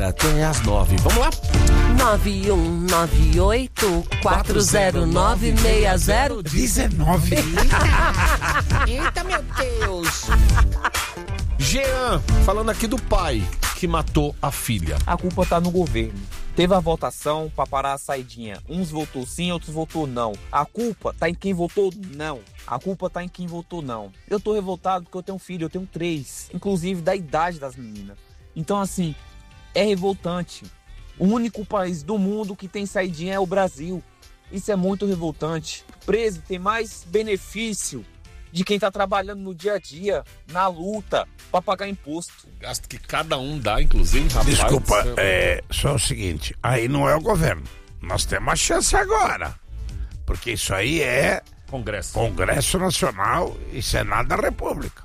agora tem as 9. Vamos lá? 9198-4096019. Eita, meu Deus. Jean, falando aqui do pai que matou a filha. A culpa tá no governo. Teve a votação pra parar a saidinha. Uns votou sim, outros votou não. A culpa tá em quem votou não. A culpa tá em quem votou não. Eu tô revoltado porque eu tenho um filho, eu tenho 3. Inclusive da idade das meninas. Então assim, é revoltante. O único país do mundo que tem saidinha é o Brasil. Isso é muito revoltante. Preso tem mais benefício de quem tá trabalhando no dia a dia, na luta, pra pagar imposto. Gasto que cada um dá, inclusive, rapaz. Desculpa, só o seguinte, aí não é o governo. Nós temos a chance agora. Porque isso aí é Congresso Nacional e Senado da República.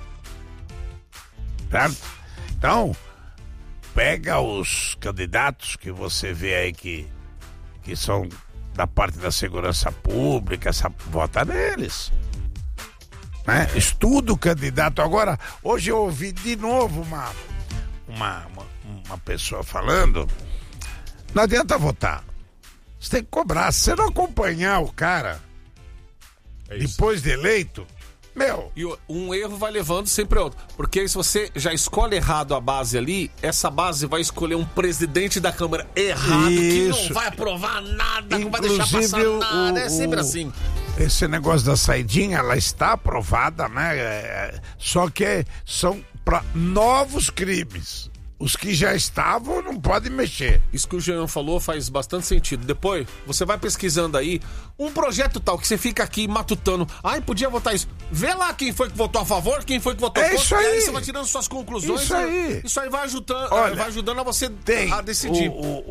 Certo? Então, pega os candidatos que você vê aí que são da parte da segurança pública, vota neles. Né? Estuda o candidato. Agora, hoje eu ouvi de novo uma pessoa falando, não adianta votar, você tem que cobrar. Se você não acompanhar o cara depois de eleito, e um erro vai levando sempre outro, porque se você já escolhe errado a base ali, essa base vai escolher um presidente da Câmara errado, que não vai aprovar nada, não vai deixar passar nada, é sempre assim. Esse negócio da saidinha, ela está aprovada, né? Só que são para novos crimes. Os que já estavam não podem mexer. Isso que o Jean falou faz bastante sentido. Depois, você vai pesquisando aí um projeto tal que você fica aqui matutando. Ai, podia votar isso. Vê lá quem foi que votou a favor, quem foi que votou contra. Isso aí. E aí você vai tirando suas conclusões. Isso aí vai ajudando, vai ajudando a você a decidir.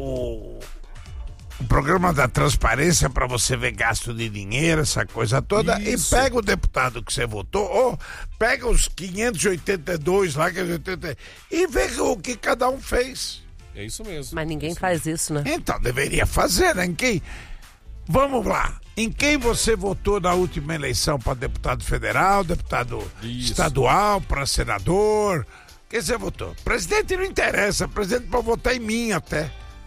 O programa da transparência para você ver gasto de dinheiro, essa coisa toda. Isso. E pega o deputado que você votou, ou pega os 582 lá, e vê o que cada um fez. É isso mesmo. Mas ninguém faz isso, né? Então, deveria fazer, né? Vamos lá. Em quem você votou na última eleição para deputado federal, deputado estadual, para senador? Quem você votou? Presidente não interessa, presidente pode votar em mim até.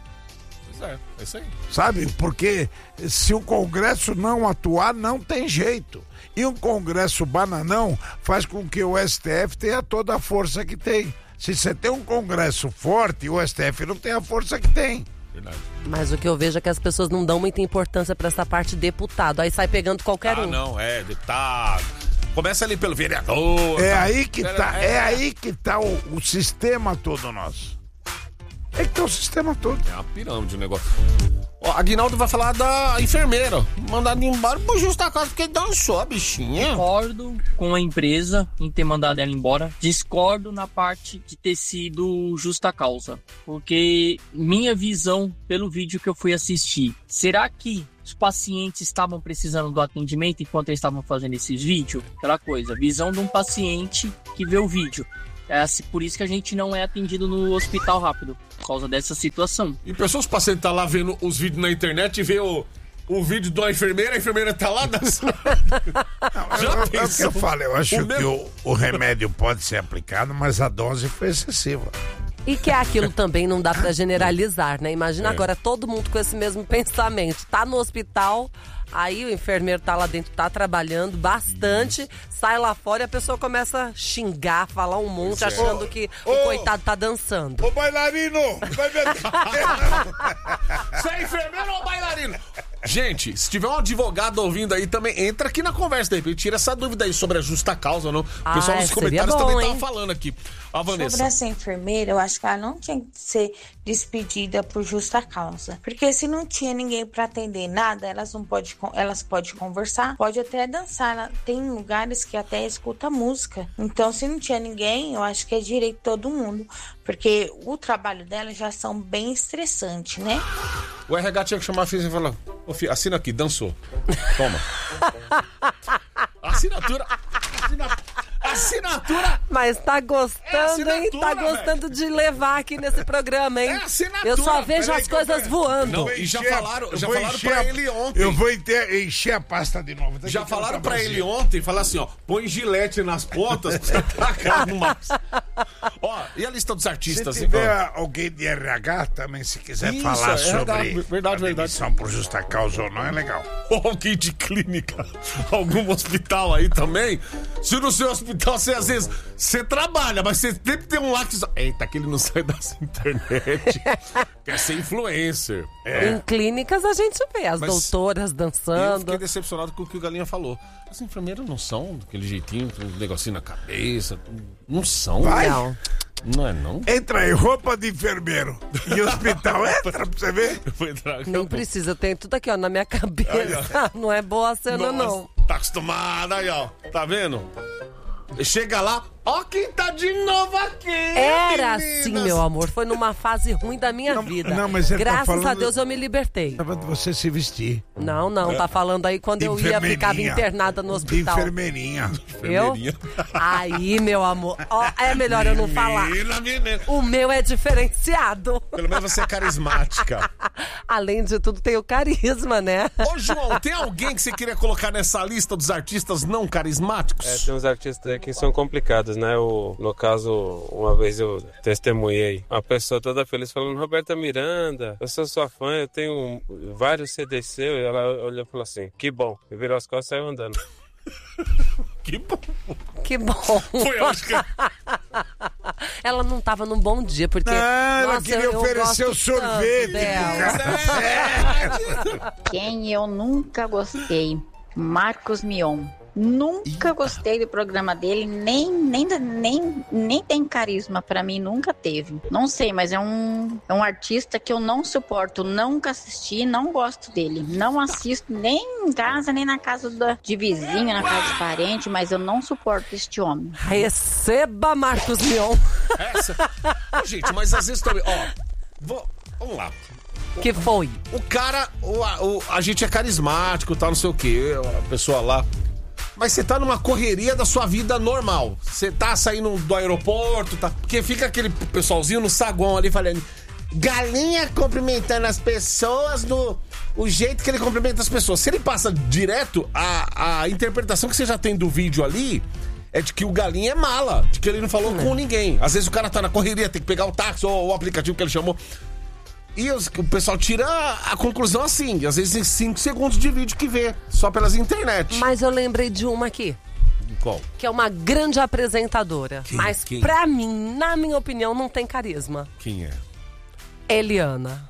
É isso aí. Sabe? Porque se o Congresso não atuar, não tem jeito. E um Congresso bananão faz com que o STF tenha toda a força que tem. Se você tem um Congresso forte, o STF não tem a força que tem. Verdade. Mas o que eu vejo é que as pessoas não dão muita importância pra essa parte de deputado. Aí sai pegando qualquer um. Não, deputado. Começa ali pelo vereador. Aí que tá o sistema todo nosso. É que tá o sistema todo. É uma pirâmide o negócio. Aguinaldo vai falar da enfermeira. Mandada embora por justa causa, porque dançou a bichinha. Discordo com a empresa em ter mandado ela embora. Discordo na parte de ter sido justa causa. Porque minha visão, pelo vídeo que eu fui assistir, será que os pacientes estavam precisando do atendimento enquanto eles estavam fazendo esses vídeos? Aquela coisa, visão de um paciente que vê o vídeo. É por isso que a gente não é atendido no hospital rápido, por causa dessa situação. E pessoas, os pacientes tá lá vendo os vídeos na internet e vê o vídeo de uma enfermeira, a enfermeira tá lá dançando. É o que eu falo, eu acho que o remédio pode ser aplicado, mas a dose foi excessiva. E que aquilo também não dá pra generalizar, né? Imagina agora todo mundo com esse mesmo pensamento. Tá no hospital, aí o enfermeiro tá lá dentro, tá trabalhando bastante, sai lá fora e a pessoa começa a xingar, falar um monte, achando que o coitado tá dançando. Ô bailarino! Vai ver. Você é enfermeiro ou bailarino? Gente, se tiver um advogado ouvindo aí também, entra aqui na conversa, de repente, tira essa dúvida aí sobre a justa causa ou não. O pessoal nos comentários também tava falando aqui. A Vanessa. Sobre essa enfermeira, eu acho que ela não tinha que ser despedida por justa causa. Porque se não tinha ninguém pra atender nada, elas podem conversar, pode até dançar. Tem lugares que até escuta música. Então, se não tinha ninguém, eu acho que é direito de todo mundo. Porque o trabalho delas já são bem estressantes, né? O RH tinha que chamar a filha e falar: ô filho, assina aqui, dançou. Toma. Assinatura. Mas tá gostando, hein? Tá gostando de levar aqui nesse programa, hein? Eu só vejo as coisas voando. Não, e já falaram pra ele ontem. Eu vou encher a pasta de novo. Já falaram pra ele ontem, falar assim, ó, põe gilete nas pontas pra você tacar numa... Ó, e a lista dos artistas? Se tiver alguém de RH também, se quiser falar sobre verdade. demissão por justa causa ou não, é legal. Ou alguém de clínica, algum hospital aí também. Se no seu hospital, você às vezes, você trabalha, mas você sempre tem um lá que... Eita, que ele não sai dessa internet. Quer ser influencer. Em clínicas a gente vê as doutoras dançando. Eu fiquei decepcionado com o que o Galinha falou. As enfermeiras não são daquele jeitinho, com um negocinho na cabeça. Não são. Vai. Não é não? Entra aí, roupa de enfermeiro. E hospital, entra pra você ver. Eu vou entrar. Nem precisa, eu tenho tudo aqui, ó, na minha cabeça. Não é boa a cena, não. Tá acostumada aí, ó. Tá vendo? Chega lá, ó quem tá de novo aqui. Era meninas. assim, meu amor. Foi numa fase ruim da minha vida. não, mas ele tá Graças falando- a Deus eu me libertei. Tava de você se vestir. Não, tá falando aí quando eu ia, ficava internada no De hospital. enfermeirinha. Eu? Aí, meu amor, ó, é melhor eu não falar. Menina. O meu é diferenciado. Pelo menos você é carismática. Além de tudo, tem o carisma, né? Ô, João, tem alguém que você queria colocar nessa lista dos artistas não carismáticos? Tem uns artistas aí que são complicados, né? No caso, uma vez eu testemunhei uma pessoa toda feliz falando: Roberta Miranda, eu sou sua fã, eu tenho vários CDs seus. E ela olhou e falou assim: que bom. E virou as costas e saiu andando. Que bom. Que bom. Foi, eu acho que... Ela não tava num bom dia, porque... Ela queria oferecer o gosto sorvete. tanto dela. Quem eu nunca gostei? Marcos Mion. Nunca gostei do programa dele, nem tem carisma pra mim, nunca teve. Não sei, mas é um artista que eu não suporto, nunca assisti, não gosto dele. Não assisto nem em casa, nem na casa de vizinho, na casa de parente, mas eu não suporto este homem. Receba, Marcos Mion. Ô, gente, mas às vezes também... Ó, vamos lá. Que foi? O cara, a gente é carismático, tal, não sei o quê. A pessoa lá... Mas você tá numa correria da sua vida normal. Você tá saindo do aeroporto, tá? Porque fica aquele pessoalzinho no saguão ali falando... Galinha cumprimentando as pessoas o jeito que ele cumprimenta as pessoas. Se ele passa direto, a interpretação que você já tem do vídeo ali... É de que o Galinha é mala. De que ele não falou com ninguém. Às vezes o cara tá na correria, tem que pegar o táxi ou o aplicativo que ele chamou... E o pessoal tira a conclusão assim, às vezes em 5 segundos de vídeo que vê, só pelas internet. Mas eu lembrei de uma aqui. Qual? Que é uma grande apresentadora. Mas Quem? pra mim, na minha opinião, não tem carisma. Quem é? Eliana.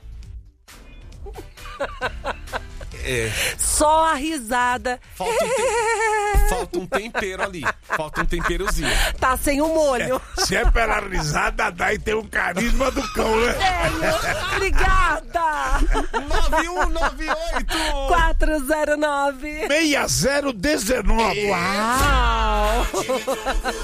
É. Só a risada. Falta um tempero ali. Falta um temperozinho. Tá sem o molho. Se é pela risada, dá e tem um carisma do cão, né? Obrigada. 9198 409 6019. Uau.